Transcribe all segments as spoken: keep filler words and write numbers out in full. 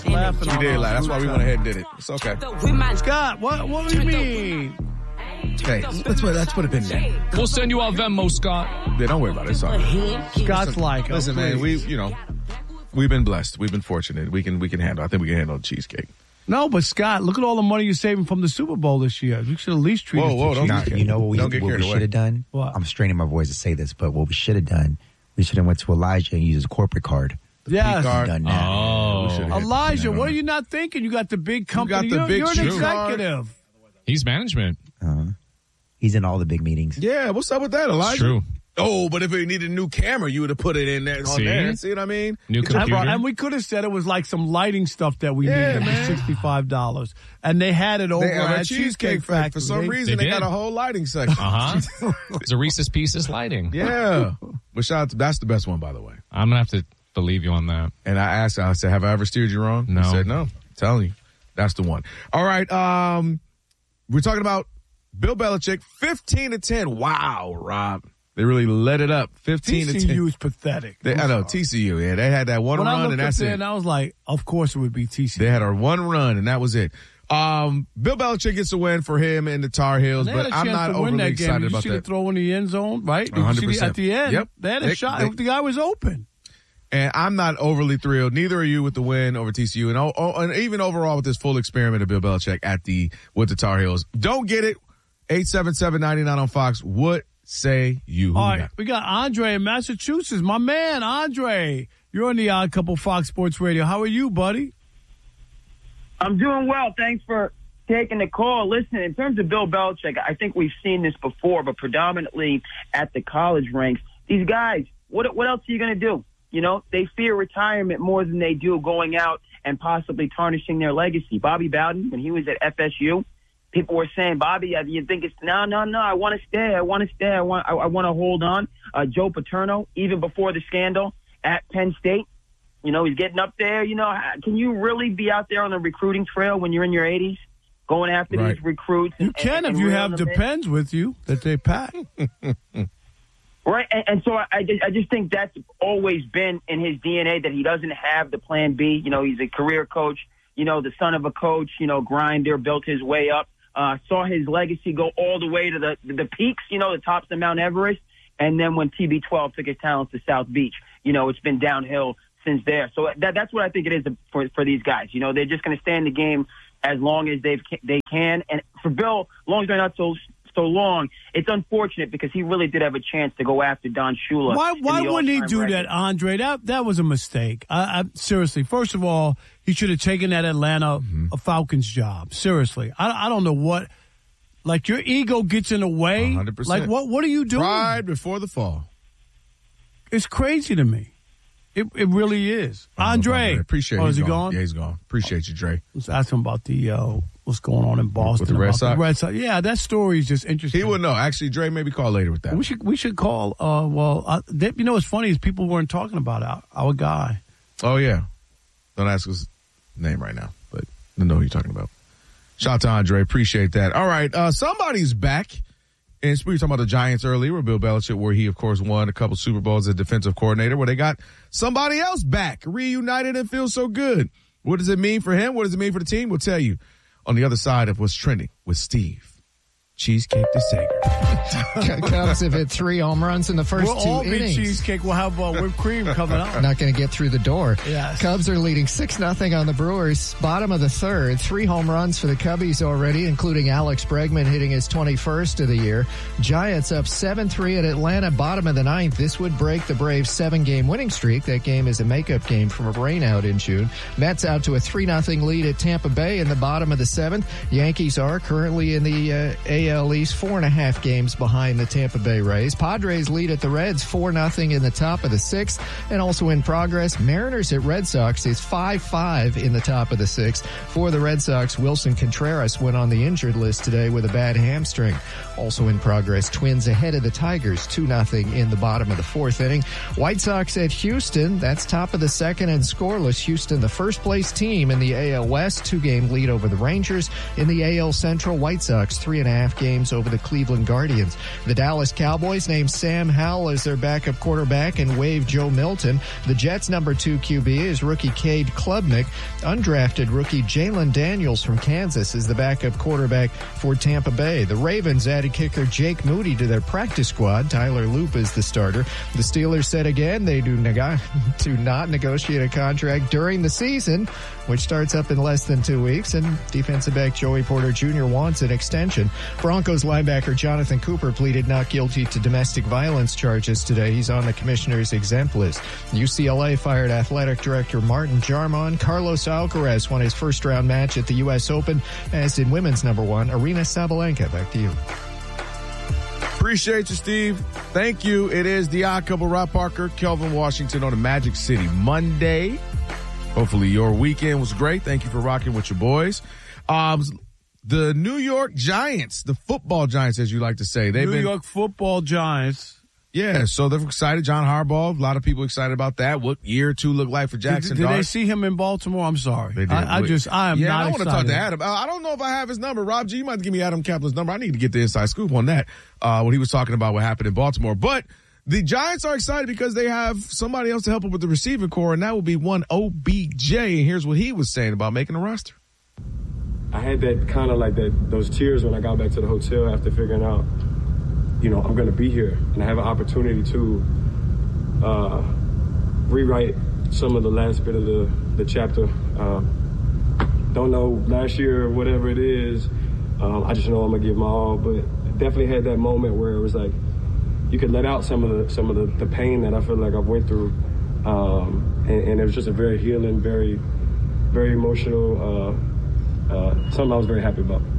Laughing we did laugh. That's why we went ahead and did it. It's okay. Scott, what what do you mean? Hey, that's what that's what it been there. We'll send you our Venmo, Scott. Yeah, don't worry about it. It's all right. Scott's like, listen, oh, man, we you know we've been blessed. We've been fortunate. We can we can handle. I think we can handle the cheesecake. No, but Scott, look at all the money you're saving from the Super Bowl this year. You should at least treat Whoa, it whoa, to don't Now, cheesecake. you know what we, Don't get what carried we away. should have done? What? I'm straining my voice to say this, but what we should have done, we should have went to Elijah and used his corporate card. Yes. Card. Done that. Oh. We should've had Elijah, that what on. are you not thinking? You got the big company. the you're, big you're an shoe. executive. He's management. Uh-huh. He's in all the big meetings. Yeah, what's up with that, Elijah? It's true. Oh, but if it needed a new camera, you would have put it in there. On See? there. See what I mean? New Get your computer. And, and we could have said it was like some lighting stuff that we Yeah, needed man. for sixty-five dollars. And they had it over They have a at Cheesecake Factory. For some They- reason, They they, got did. a whole lighting section. Uh huh. It's a Reese's Pieces lighting. Yeah. But shout out to, that's the best one, by the way. I'm gonna have to believe you on that. And I asked, I said, have I ever steered you wrong? No. He said, no. I'm telling you. That's the one. All right. Um, we're talking about Bill Belichick, fifteen to ten. Wow, Rob. They really let it up. fifteen to ten. T C U is pathetic. They, I know, T C U, yeah. They had that one When I run, looked and up that's there it. and I was like, of course it would be T C U. They had a one run, and that was it. Um, Bill Belichick gets a win for him and the Tar Heels, They had but a I'm chance not to win overly that game. excited Did you about see the that. throw in the end zone, right? Did one hundred you see the- percent. At the end, Yep. they had a They- shot. they- the guy was open. And I'm not overly thrilled. Neither are you with the win over T C U, and, oh, oh, and even overall with this full experiment of Bill Belichick at the with the Tar Heels. Don't get it. eight seven seven, nine nine on Fox. What say you? Who All you right, got? we got Andre in Massachusetts. My man, Andre. You're on the Odd Couple Fox Sports Radio. How are you, buddy? I'm doing well. Thanks for taking the call. Listen, in terms of Bill Belichick, I think we've seen this before, but predominantly at the college ranks. These guys, what what else are you going to do? You know, they fear retirement more than they do going out and possibly tarnishing their legacy. Bobby Bowden, when he was at F S U, people were saying, Bobby, you think it's, no, no, no, I want to stay. I want to stay. I want I, I want to hold on. Uh, Joe Paterno, even before the scandal at Penn State, you know, he's getting up there. You know, can you really be out there on the recruiting trail when you're in your eighties, going after Right. these recruits? You and, can and, if and you reeling have them in? Depends with you that they pack. Right, and, and so I just, I just think that's always been in his D N A, that he doesn't have the plan B. You know, he's a career coach, you know, the son of a coach, you know, grinder, built his way up, uh, saw his legacy go all the way to the the peaks, you know, the tops of Mount Everest. And then when T B twelve took his talents to South Beach, you know, it's been downhill since there. So that that's what I think it is for for these guys. You know, they're just going to stay in the game as long as they they can. And for Bill, as long as they're not so so long, it's unfortunate because he really did have a chance to go after Don Shula. Why in why the wouldn't he all-time do record. that, Andre? That that was a mistake. I, I, seriously, first of all, he should have taken that Atlanta Mm-hmm. Falcons job. Seriously, I, I don't know what. Like, your ego gets in the way. one hundred percent. Like, what what are you doing? Pride before the fall. It's crazy to me. It it really is. Andre, Appreciate it. Oh, He's is he gone. gone? Yeah, he's gone. Appreciate you, Dre. Let's ask him about the uh, what's going on in Boston With the Red about Sox? The Red Sox. Yeah, that story is just interesting. He would know. Actually, Dre, maybe call later with that. We should we should call. Uh, well, uh, they, you know what's funny is people weren't talking about our, our guy. Oh, yeah. Don't ask his name right now, but I know who you're talking about. Shout out to Andre. Appreciate that. All right. Uh, somebody's back. And we were talking about the Giants earlier with Bill Belichick, where he, of course, won a couple Super Bowls as defensive coordinator, where they got somebody else back, reunited, and feels so good. What does it mean for him? What does it mean for the team? We'll tell you on the other side of what's trending with Steve Cheesecake DeSager. Cubs have hit three home runs in the 1st We'll all two be innings. cheesecake. We'll have uh, whipped cream coming up. Not going to get through the door. Yes. Cubs are leading six nothing on the Brewers. Bottom of the third. Three home runs for the Cubbies already, including Alex Bregman hitting his twenty-first of the year. Giants up seven three at Atlanta. Bottom of the ninth. This would break the Braves' seven-game winning streak. That game is a makeup game from a rainout in June. Mets out to a three nothing lead at Tampa Bay in the bottom of the seventh. Yankees are currently in the uh, A L East, four and a half games behind the Tampa Bay Rays. Padres lead at the Reds, four nothing in the top of the sixth. And also in progress, Mariners at Red Sox is five five in the top of the sixth. For the Red Sox, Wilson Contreras went on the injured list today with a bad hamstring. Also in progress, Twins ahead of the Tigers, two nothing in the bottom of the fourth inning. White Sox at Houston, that's top of the second and scoreless. Houston, the first place team in the A L West, two-game lead over the Rangers. In the A L Central, White Sox, three and a half half games over the Cleveland Guardians. The Dallas Cowboys named Sam Howell as their backup quarterback and waived Joe Milton. The Jets' number two Q B is rookie Cade Klubnik. Undrafted rookie Jalen Daniels from Kansas is the backup quarterback for Tampa Bay. The Ravens added kicker Jake Moody to their practice squad. Tyler Loop is the starter. The Steelers said again they do, neg- do not negotiate a contract during the season, which starts up in less than two weeks, and defensive back Joey Porter Junior wants an extension. Broncos linebacker Jonathan Cooper pleaded not guilty to domestic violence charges today. He's on the commissioner's exempt list. U C L A fired athletic director Martin Jarmon. Carlos Alcaraz won his first round match at the U S Open, as did women's number one Aryna Sabalenka. Back to you. Appreciate you, Steve. Thank you. It is the Odd Couple. Rob Parker, Kelvin Washington on the Magic City Monday. Hopefully your weekend was great. Thank you for rocking with your boys. Um, the New York Giants, the football Giants, as you like to say. They've New been, York football Giants. Yeah, so they're excited. John Harbaugh, a lot of people excited about that. What year or two look like for Jackson Did, did Dart? they see him in Baltimore? I'm sorry. They did. I, I just, I am yeah, not I want to excited. talk to Adam. Uh, I don't know if I have his number. Rob G, you might give me Adam Kaplan's number. I need to get the inside scoop on that, uh, when he was talking about what happened in Baltimore. But the Giants are excited because they have somebody else to help them with the receiving core, and that will be one O B J. And here's what he was saying about making the roster. I had that kind of like that, those tears when I got back to the hotel after figuring out, you know, I'm going to be here and I have an opportunity to uh, rewrite some of the last bit of the, the chapter. Um, don't know last year or whatever it is. Um, I just know I'm going to give my all, but definitely had that moment where it was like you could let out some of the some of the, the pain that I feel like I've went through. Um, and, and it was just a very healing, very, very emotional, uh, uh, something I was very happy about.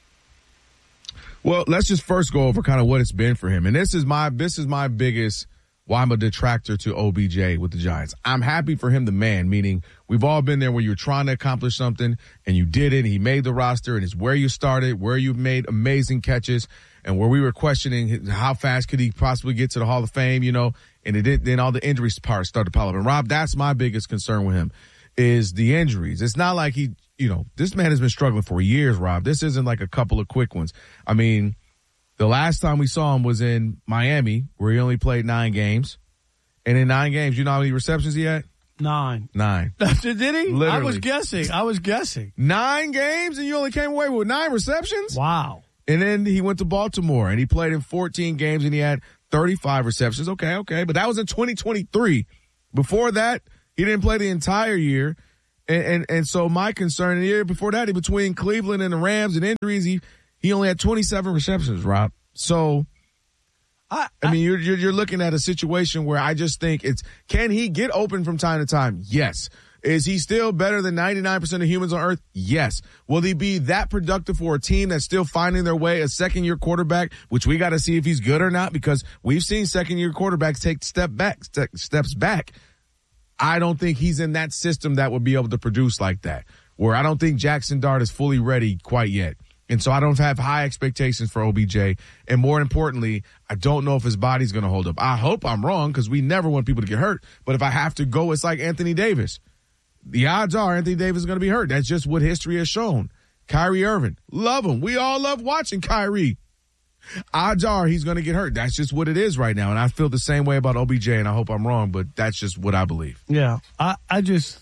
Well, let's just first go over kind of what it's been for him. And this is my this is my biggest why I'm a detractor to O B J with the Giants. I'm happy for him, the man, meaning we've all been there where you're trying to accomplish something and you did it. He made the roster, and it's where you started, where you've made amazing catches, and where we were questioning how fast could he possibly get to the Hall of Fame, you know, and it did, then all the injuries parts started to pile up. And Rob, that's my biggest concern with him is the injuries. It's not like he, you know, this man has been struggling for years, Rob. This isn't like a couple of quick ones. I mean, the last time we saw him was in Miami, where he only played nine games. And in nine games, you know how many receptions he had? Nine. Nine. Did he? Literally. I was guessing. I was guessing. Nine games, and you only came away with nine receptions? Wow. And then he went to Baltimore, and he played in fourteen games, and he had thirty-five receptions. Okay, okay. But that was in twenty twenty-three. Before that, he didn't play the entire year. And, and, and so my concern, the year before that, between Cleveland and the Rams and injuries, he, he only had twenty-seven receptions, Rob. So, I, I, I mean, you're, you're you're looking at a situation where I just think it's, can he get open from time to time? Yes. Is he still better than ninety-nine percent of humans on earth? Yes. Will he be that productive for a team that's still finding their way, a second-year quarterback, which we got to see if he's good or not, because we've seen second-year quarterbacks take step back, ste- steps back. I don't think he's in that system that would be able to produce like that, where I don't think Jackson Dart is fully ready quite yet. And so I don't have high expectations for O B J. And more importantly, I don't know if his body's going to hold up. I hope I'm wrong, because we never want people to get hurt. But if I have to go, it's like Anthony Davis. The odds are Anthony Davis is going to be hurt. That's just what history has shown. Kyrie Irving, love him. We all love watching Kyrie. Odds are he's going to get hurt. That's just what it is right now. And I feel the same way about O B J, and I hope I'm wrong, but that's just what I believe. Yeah, I, I just,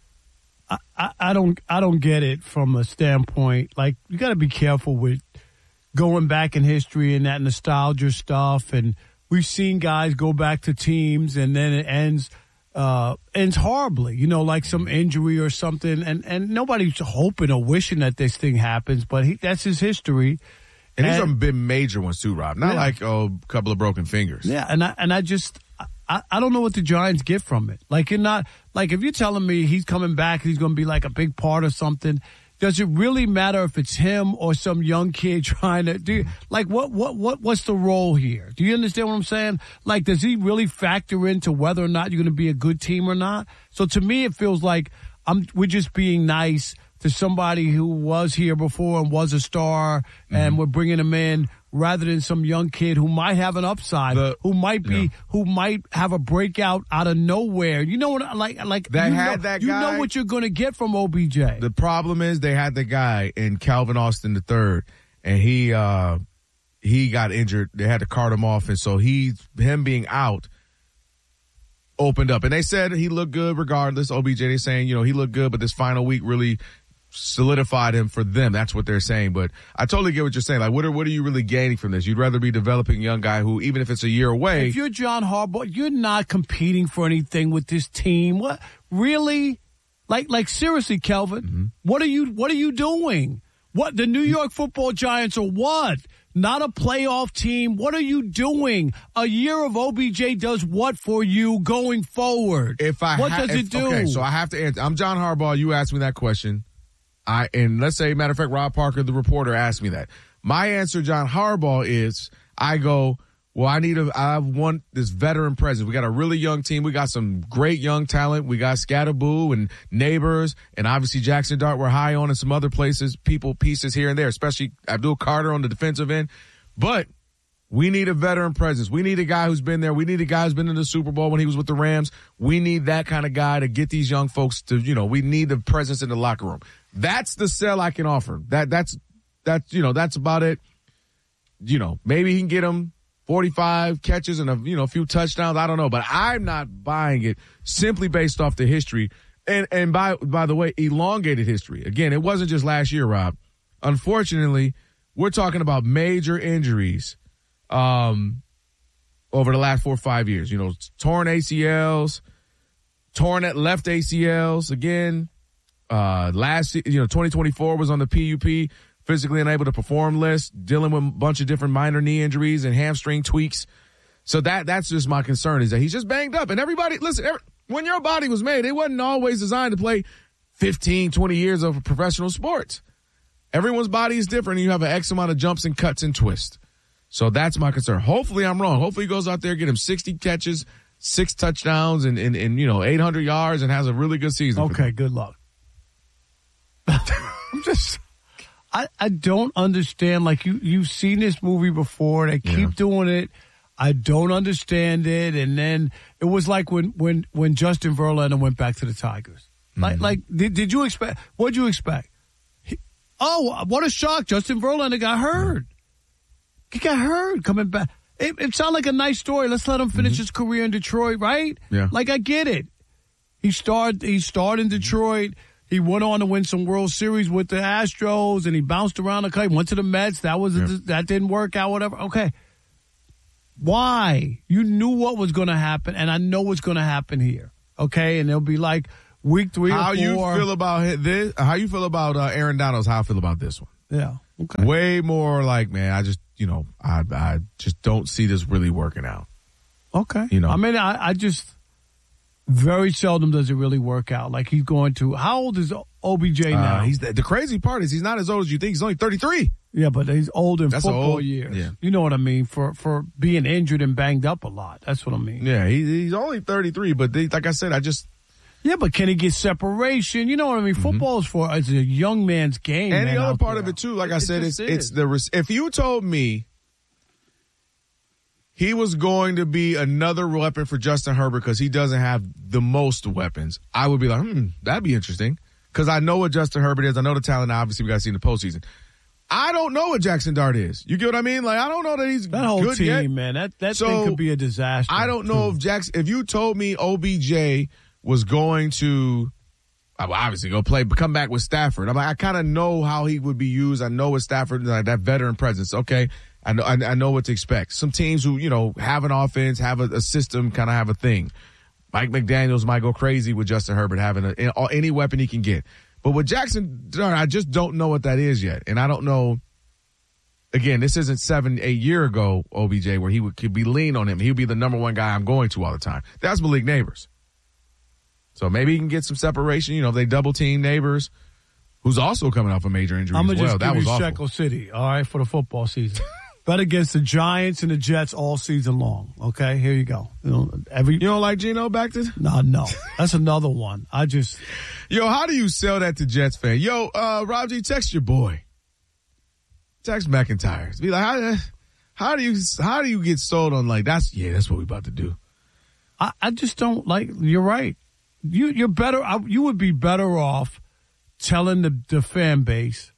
I, I, I don't, I don't get it from a standpoint. Like, you got to be careful with going back in history and that nostalgia stuff. And we've seen guys go back to teams, and then it ends. Uh, ends horribly, you know, like some injury or something, and, and nobody's hoping or wishing that this thing happens, but he, that's his history. And, and these have been major ones too, Rob. Not yeah. like oh, a couple of broken fingers. Yeah, and I and I just I, I don't know what the Giants get from it. Like, you're not like, if you're telling me he's coming back, he's going to be like a big part of something. Does it really matter if it's him or some young kid trying to do, like, what, what, what, what's the role here? Do you understand what I'm saying? Like, does he really factor into whether or not you're going to be a good team or not? So to me, it feels like I'm, we're just being nice to somebody who was here before and was a star, mm-hmm. and we're bringing him in rather than some young kid who might have an upside, the, who might be, yeah. who might have a breakout out of nowhere. You know what? Like, like they you had know, that you guy. know what you're going to get from O B J. The problem is they had the guy in Calvin Austin the third, and he uh, he got injured. They had to cart him off, and so he him being out opened up. And they said he looked good regardless. O B J, they're saying, you know, he looked good, but this final week really solidified him for them. That's what they're saying. But I totally get what you're saying. Like, what are what are you really gaining from this? You'd rather be developing a young guy who, even if it's a year away. If you're John Harbaugh, you're not competing for anything with this team. What really? Like, like seriously, Kelvin, mm-hmm. what are you what are you doing? What the New York Football Giants are what? Not a playoff team. What are you doing? A year of O B J does what for you going forward? If I what ha- does if, it do? Okay, so I have to answer. I'm John Harbaugh. You asked me that question. I and let's say, matter of fact, Rob Parker, the reporter, asked me that. My answer, John Harbaugh, is I go, well, I need a, I want this veteran presence. We got a really young team. We got some great young talent. We got Scatterboo and Neighbors, and obviously Jackson Dart we're high on, and some other places, people, pieces here and there, especially Abdul Carter on the defensive end. But we need a veteran presence. We need a guy who's been there. We need a guy who's been in the Super Bowl when he was with the Rams. We need that kind of guy to get these young folks to, you know, we need the presence in the locker room. That's the sell I can offer. That that's that's you know that's about it. You know, maybe he can get him forty-five catches and a you know a few touchdowns. I don't know, but I'm not buying it simply based off the history and and by by the way, elongated history. Again, it wasn't just last year, Rob. Unfortunately, we're talking about major injuries um, over the last four or five years. You know, torn A C Ls, torn at left A C Ls again. Uh, last, you know, twenty twenty-four was on the P U P, physically unable to perform list, dealing with a bunch of different minor knee injuries and hamstring tweaks. So that, that's just my concern is that he's just banged up. And everybody, listen, every, when your body was made, it wasn't always designed to play fifteen, twenty years of professional sports. Everyone's body is different, and you have an X amount of jumps and cuts and twists. So that's my concern. Hopefully I'm wrong. Hopefully he goes out there, get him sixty catches, six touchdowns, and, and, and you know, eight hundred yards and has a really good season. Okay, good luck. I'm just, I, I don't understand. Like you, you've seen this movie before. They keep yeah. doing it. I don't understand it. And then it was like when, when, when Justin Verlander went back to the Tigers. Like, mm-hmm. like, did, did you expect, what'd you expect? He, oh, what a shock. Justin Verlander got hurt. He got hurt coming back. It, it sounded like a nice story. Let's let him finish mm-hmm. his career in Detroit, right? Yeah. Like, I get it. He started, he started in Detroit. He went on to win some World Series with the Astros, and he bounced around the country. Went to the Mets. That was yep. a, that didn't work out. Whatever. Okay. Why? You knew what was going to happen, and I know what's going to happen here. Okay, and it'll be like week three how or four. How you feel about this? How you feel about uh, Aaron Donald's? How I feel about this one? Yeah. Okay. Way more like, man, I just you know I I just don't see this really working out. Okay. You know, I mean, I, I just. Very seldom does it really work out. Like he's going to. How old is O B J now? Uh, he's the, the crazy part is he's not as old as you think. He's only thirty-three. Yeah, but he's old in That's football old, years. Yeah. You know what I mean? For for being injured and banged up a lot. That's what I mean. Yeah, he, he's only thirty-three. But they, like I said, I just. Yeah, but can he get separation? You know what I mean? Mm-hmm. Football is for it's a young man's game. And man, the other part there. of it too, like I it said, it's is. it's the if you told me. He was going to be another weapon for Justin Herbert because he doesn't have the most weapons. I would be like, hmm, that'd be interesting. Because I know what Justin Herbert is. I know the talent. Obviously, we got to see in the postseason. I don't know what Jackson Dart is. You get what I mean? Like, I don't know that he's that whole good team, yet. man. That that so, thing could be a disaster. I don't know too. if Jackson. If you told me O B J was going to, well, obviously go play, come back with Stafford. I'm like, I kind of know how he would be used. I know what Stafford, like that veteran presence. Okay. I know, I, I know what to expect. Some teams who, you know, have an offense, have a, a system, kind of have a thing. Mike McDaniels might go crazy with Justin Herbert having a, any weapon he can get. But with Jackson, I just don't know what that is yet. And I don't know, again, this isn't seven, eight year ago, O B J, where he would could be lean on him. He would be the number one guy I'm going to all the time. That's Malik Neighbors. So maybe he can get some separation. You know, if they double team Neighbors, who's also coming off a major injury I'm as gonna well. just That give was you awful. Shekel City, all right, for the football season. Bet against the Giants and the Jets all season long. Okay, here you go. You know, every You don't like Geno back to? no, no, that's another one. I just Yo, how do you sell that to Jets fan? Yo, uh, Rob G, text your boy. Text McIntyre. Be like, how, how do you how do you get sold on like that's yeah, that's what we about to do. I, I just don't like. You're right. You you're better. I, you would be better off telling the, the fan base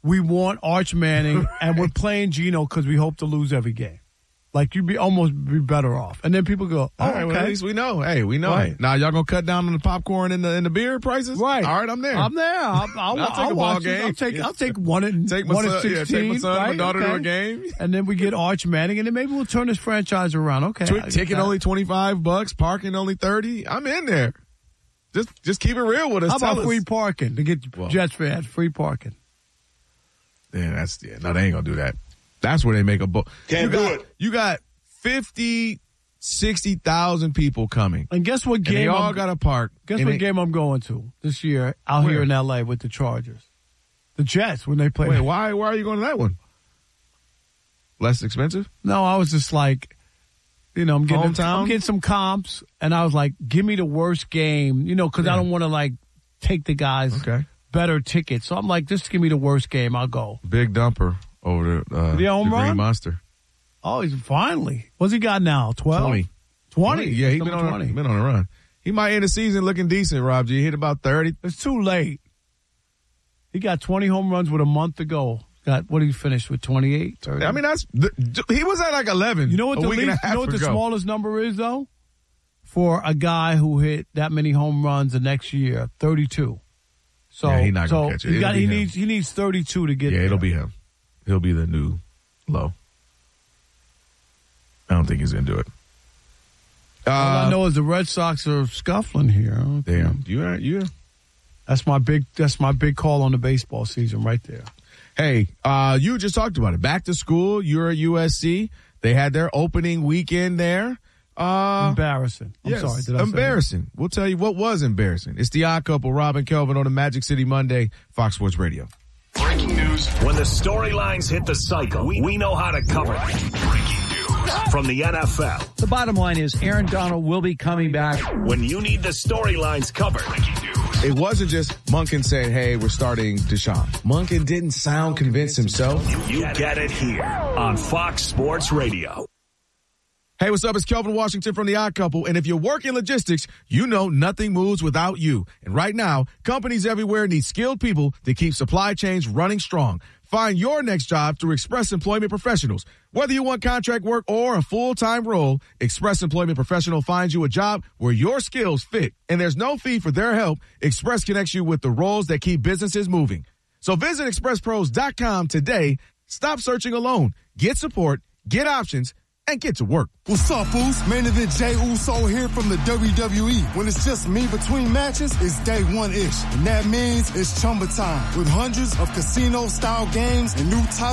we want Arch Manning, and we're playing Geno because we hope to lose every game. Like, you'd be almost be better off. And then people go, oh, all right, okay. well, at least we know. Hey, we know. Right. Now, y'all going to cut down on the popcorn and the, and the beer prices? Right. All right, I'm there. I'm there. I'll, I'll, I'll take I'll a ball watch it. game. I'll take, I'll take one and Take my one son, and sixteen. yeah, take my son right? and my daughter okay. to a game. And then we get Arch Manning, and then maybe we'll turn this franchise around. Okay. T- ticket only twenty-five bucks, parking only thirty. I'm in there. Just just keep it real with us. How about Tell free us. parking to get Well. Jets fans? Free parking. Yeah, that's yeah. No, they ain't gonna do that. That's where they make a book. Can't you do got, it. You got fifty, sixty thousand people coming. And guess what And game? they all I'm- got to park. Guess And what they- game I'm going to this year out Where? here in L A with the Chargers? The Jets when they play. Wait, why? Why are you going to that one? Less expensive? No, I was just like, you know, I'm getting Hometown? I'm getting some comps, and I was like, give me the worst game, you know, because I Yeah. don't want to like take the guys Okay. better tickets. So I'm like, just give me the worst game, I'll go. Big dumper over the, uh, The home the Green run? Monster. Oh, he's finally. What's he got now? Twelve. twenty. Twenty. Yeah, he's been Number on, twenty. a, been on a run. He might end the season looking decent, Rob G. He hit about thirty. It's too late. He got twenty home runs with a month to go. Got what did he finish with? twenty-eight, thirty? I mean, that's the, he was at like eleven. You know what a the week and a least, you half know what the ago. smallest number is though? For a guy who hit that many home runs the next year, thirty-two. So Yeah, he not so gonna catch it. he, It'll got, be he him. needs he needs thirty-two to get Yeah, there. it'll be him. He'll be the new low. I don't think he's gonna do it. Uh, All I know is the Red Sox are scuffling here. Damn, you are you. That's my big that's my big call on the baseball season right there. Hey, uh, you just talked about it. Back to school. You're at U S C. They had their opening weekend there. Uh, Embarrassing. I'm yes, sorry. Did I say embarrassing. We'll tell you what was embarrassing. It's the Odd Couple, Rob and Kelvin on the Magic City Monday, Fox Sports Radio. Breaking news. When the storylines hit the cycle, we, we know how to cover it. Breaking news from the N F L. The bottom line is Aaron Donald will be coming back. When you need the storylines covered. Breaking news. It wasn't just Monken saying, hey, we're starting Deshaun. Monken didn't sound convinced himself. You get it here on Fox Sports Radio. Hey, what's up? It's Kelvin Washington from The Odd Couple. And if you work in logistics, you know nothing moves without you. And right now, companies everywhere need skilled people to keep supply chains running strong. Find your next job through Express Employment Professionals. Whether you want contract work or a full-time role, Express Employment Professional finds you a job where your skills fit. And there's no fee for their help. Express connects you with the roles that keep businesses moving. So visit express pros dot com today. Stop searching alone. Get support, get options, and get to work. What's up, fools? Main event Jay Uso here from the W W E. When it's just me between matches, it's day one-ish. And that means it's Chumba time. With hundreds of casino-style games and new titles.